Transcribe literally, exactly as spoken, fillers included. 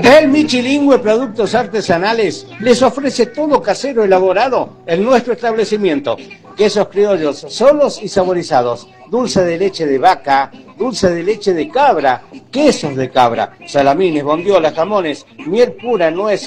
El Michilingüe Productos Artesanales les ofrece todo casero elaborado en nuestro establecimiento. Quesos criollos solos y saborizados, dulce de leche de vaca, dulce de leche de cabra, quesos de cabra, salamines, bondiolas, jamones, miel pura, nueces,